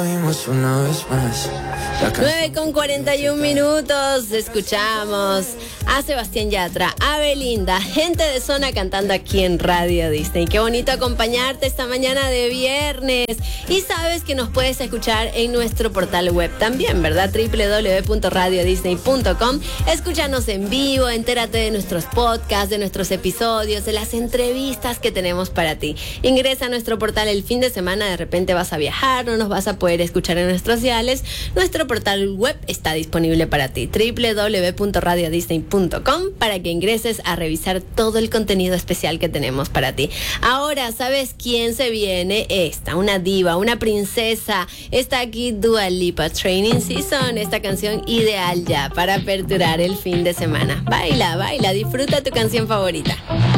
Una vez más. 9:41, escuchamos a Sebastián Yatra, a Belinda, gente de zona cantando aquí en Radio Disney. Qué bonito acompañarte esta mañana de viernes. Y sabes que nos puedes escuchar en nuestro portal web también, ¿verdad? www.radiodisney.com. Escúchanos en vivo, entérate de nuestros podcasts, de nuestros episodios, de las entrevistas que tenemos para ti. Ingresa a nuestro portal el fin de semana, de repente vas a viajar, no nos vas a poder escuchar en nuestros diales. Nuestro portal web está disponible para ti, www.radiodisney.com, para que ingreses a revisar todo el contenido especial que tenemos para ti. Ahora, ¿sabes quién se viene? Una diva, una princesa. Está aquí Dua Lipa, Training Season, esta canción ideal ya para aperturar el fin de semana. Baila, baila, disfruta tu canción favorita.